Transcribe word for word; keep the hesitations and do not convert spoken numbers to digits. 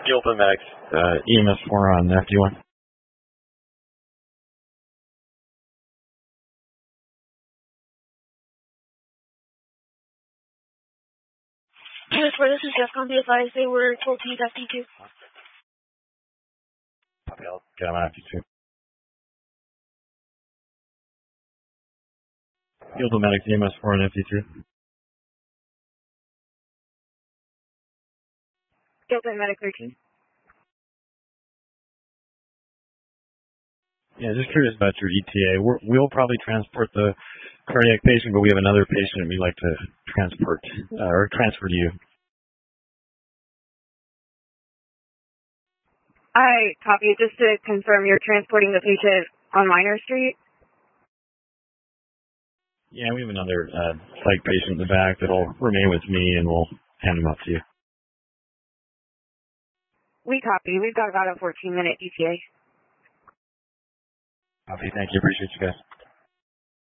Gilpin Medics, uh, E M S four on F D one. E M S four, this is Jeffcon. Be advised they were told to use F D two. Copy, I'll get them on F D two. Gilpin Medics, E M S four on F D three. Gilpin Medic thirteen. Yeah, just curious about your E T A. We're, we'll probably transport the cardiac patient, but we have another patient we'd like to transport uh, or transfer to you. I copy. Just to confirm, you're transporting the patient on Minor Street? Yeah, we have another uh, psych patient in the back that'll remain with me, and we'll hand him up to you. We copy. We've got about a fourteen minute E T A. Copy. Thank you. Appreciate you guys.